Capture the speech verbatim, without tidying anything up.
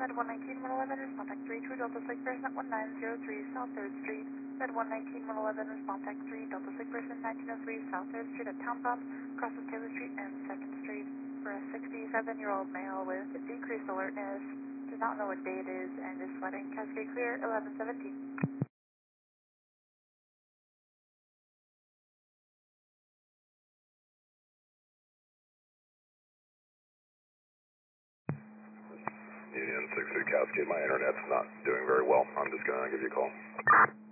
Med one nineteen one eleven, respond tech three two Delta Sig person at one nine zero three South third Street. Med one nineteen one eleven, respond tech three Delta Sig person nineteen oh three South third Street at Town Pump, crosses Taylor Street and second Street for a sixty-seven-year-old male with decreased alertness. Does not know what day it is and is sweating. Cascade clear, eleven seventeen. Union six three Cascade, my internet's not doing very well. I'm just going to give you a call.